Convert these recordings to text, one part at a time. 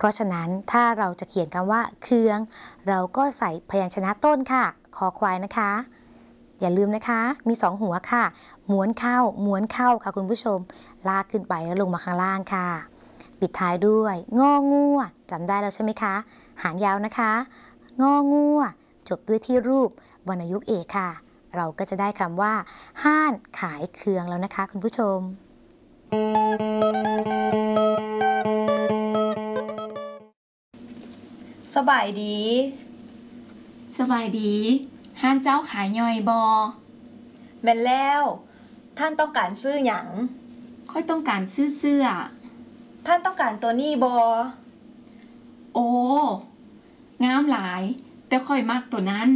เพราะฉะนั้นถ้าเราจะเขียนคำว่าเคืองเราก็ใส่พยัญชนะต้นค่ะคอควายนะคะอย่าลืมนะคะมี2หัวค่ะม้วนเข้าค่ะคุณผู้ชมลากขึ้นไปแล้วลงมาข้างล่างค่ะปิดท้ายด้วยงองัวจำได้แล้วใช่ไหมคะหางยาวนะคะงองัวจบด้วยที่รูปวรรณยุกต์เอกค่ะเราก็จะได้คำว่าห้านขายเคืองแล้วนะคะคุณผู้ชมสบายดีห้านเจ้าขายย่อยบอแม่นแล้วท่านต้องการซื้อหยังค่อยต้องการซื้อเสื้อท่านต้องการตัวนี้บอโอ้งามหลายแต่ค่อยมักตัวนั้น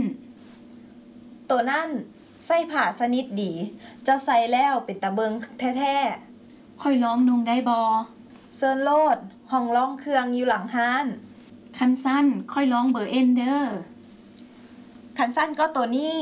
ใส่ผ้าสนิทดีเจ้าใส่แล้วเป็นตาเบิงแท้ๆค่อยลองนุ่งได้บอเซินโลดห้องร้องเครื่องอยู่หลังห้านคันสั้นค่อยลองเบอร์เอ็นเดอร์คันสั้นก็ตัวนี้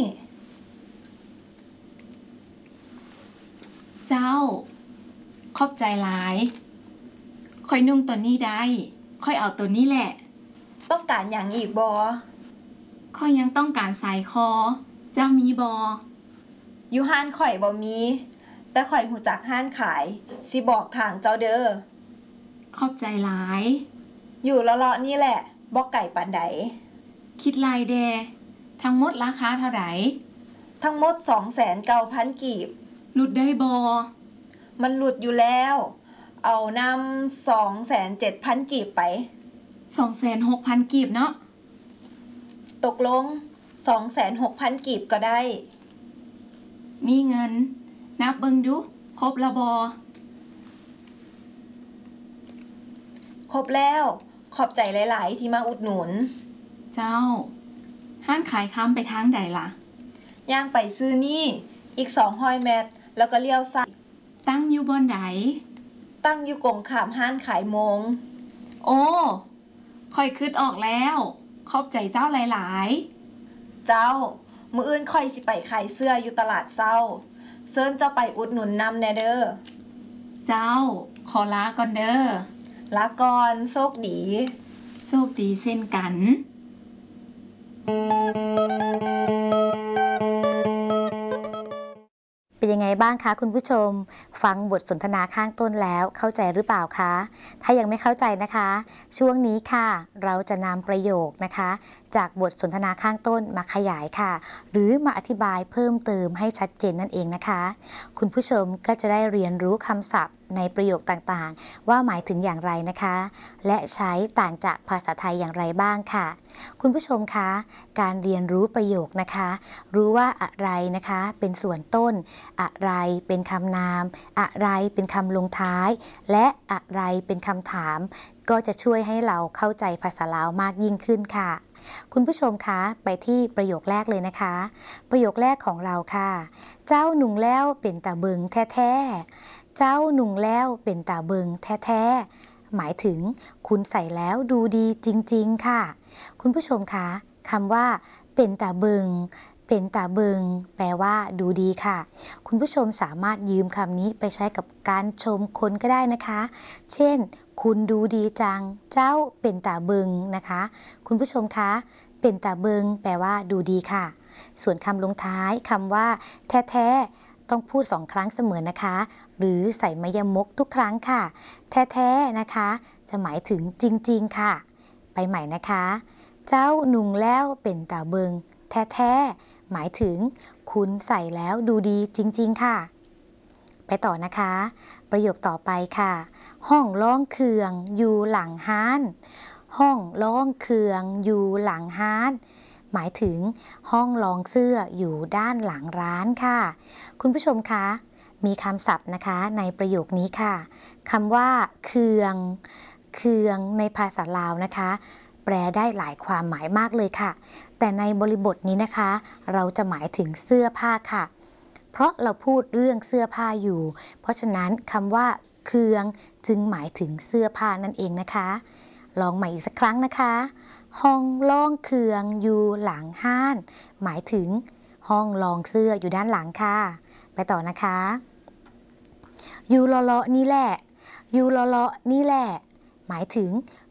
เจ้าขอบใจหลายค่อยนุ่งตัวนี้ได้ค่อยเอาตัวนี้แหละต้องการอย่างอีกบอค่อยยังต้องการสายคอเจ้ามีบออยู่ห้านข่อยบ่มีแต่ข่อยหูจักห้านขายสิบอกทางเจ้าเด้อขอบใจหลายอยู่เลาะๆนี่แหละบ่ไก่ปานใดคิดลายแดทั้งหมดราคาเท่าไหร่ทั้งหมด 2,900 กีบหลุดได้บอมันหลุดอยู่แล้วเอานำ 2,700 กีบไป 26,000 กีบเนาะตกลง 26,000 กีบก็ได้มีเงินนับเบิ่งดูครบละบอครบแล้วขอบใจหลายๆที่มาอุดหนุนเจ้าห้านขายค้ำไปทางใดล่ะย่างไปซื้อนี่อีก200 เมตรแล้วก็เลี้ยวซ้ายตั้งอยู่บอนใดตั้งอยู่กงขามห้านขายมงโอ้ค่อยคิดออกแล้วขอบใจเจ้าหลายๆเจ้ามื้ออื่นค่อยสิไปขายเสื้ออยู่ตลาดเช้าเชิญเจ้าไปอุดหนุนนำแน่เด้อเจ้าขอลาก่อนเด้อลาก่อนโชคดีเช่นกันเป็นยังไงบ้างคะคุณผู้ชมฟังบทสนทนาข้างต้นแล้วเข้าใจหรือเปล่าคะถ้ายังไม่เข้าใจนะคะช่วงนี้ค่ะเราจะนำประโยคนะคะจากบทสนทนาข้างต้นมาขยายค่ะหรือมาอธิบายเพิ่มเติมให้ชัดเจนนั่นเองนะคะคุณผู้ชมก็จะได้เรียนรู้คำศัพท์ในประโยคต่างๆว่าหมายถึงอย่างไรนะคะและใช้ต่างจากภาษาไทยอย่างไรบ้างค่ะคุณผู้ชมคะการเรียนรู้ประโยคนะคะรู้ว่าอะไรนะคะเป็นส่วนต้นอะไรเป็นคำนามอะไรเป็นคำลงท้ายและอะไรเป็นคำถามก็จะช่วยให้เราเข้าใจภาษาลาวมากยิ่งขึ้นค่ะคุณผู้ชมคะไปที่ประโยคแรกเลยนะคะประโยคแรกของเราค่ะเจ้าหนุ่งแล้วเป็นตาเบิงแท้ๆเจ้าหนุ่งแล้วเป็นตาเบิงแท้ๆหมายถึงคุณใส่แล้วดูดีจริงๆค่ะคุณผู้ชมคะคำว่าเป็นตาเบิงแปลว่าดูดีค่ะคุณผู้ชมสามารถยืมคำนี้ไปใช้กับการชมคนก็ได้นะคะเช่นคุณดูดีจังเจ้าเป็นตาเบิงนะคะคุณผู้ชมคะเป็นตาเบิงแปลว่าดูดีค่ะส่วนคำลงท้ายคำว่าแท้ๆต้องพูด2 ครั้งเสมอนะคะหรือใส่มยมกทุกครั้งค่ะแท้ๆนะคะจะหมายถึงจริงๆค่ะไปใหม่นะคะเจ้าหนุ่งแล้วเป็นตาเบิงแท้ๆหมายถึงคุณใส่แล้วดูดีจริงๆค่ะไปต่อนะคะประโยคต่อไปค่ะห้องร้องเคืองอยู่หลังห้านห้องร้องเคืองอยู่หลังห้านหมายถึงห้องลองเสื้ออยู่ด้านหลังร้านค่ะคุณผู้ชมคะมีคำศัพท์นะคะในประโยคนี้ค่ะคำว่าเคืองในภาษาลาวนะคะแปลได้หลายความหมายมากเลยค่ะแต่ในบริบทนี้นะคะเราจะหมายถึงเสื้อผ้าค่ะเพราะเราพูดเรื่องเสื้อผ้าอยู่เพราะฉะนั้นคำว่าเคืองจึงหมายถึงเสื้อผ้านั่นเองนะคะลองใหม่อีกสักครั้งนะคะห้องลองเคืองอยู่หลังห้านหมายถึงห้องลองเสื้ออยู่ด้านหลังค่ะไปต่อนะคะอยู่เลาะๆนี่แหละหมายถึง